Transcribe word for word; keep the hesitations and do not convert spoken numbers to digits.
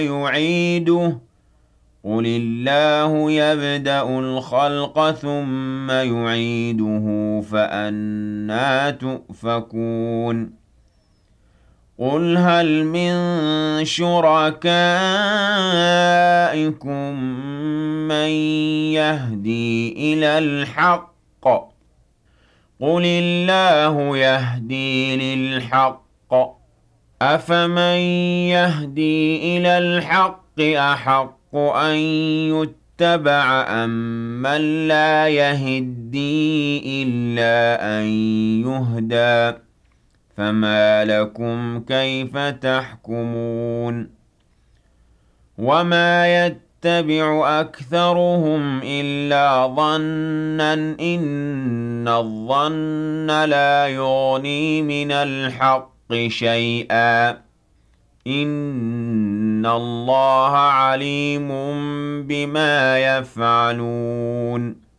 يعيده قل الله يبدأ الخلق ثم يعيده فأنى تؤفكون قل هل من شركائكم من يهدي إلى الحق قل الله يهدي للحق أفمن يهدي إلى الحق أحق أن يتبع أم من لا يهدي إلا أن يهدى فما لكم كيف تحكمون وما يتبع أكثرهم إلا ظنا إن الظن لا يغني من الحق شيئا إن الله عليم بما يفعلون